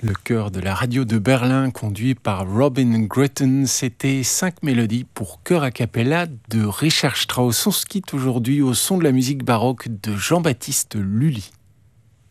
Le chœur de la radio de Berlin, conduit par Robin Gretton, c'était 5 mélodies pour chœur a cappella de Richard Strauss. On se quitte aujourd'hui au son de la musique baroque de Jean-Baptiste Lully.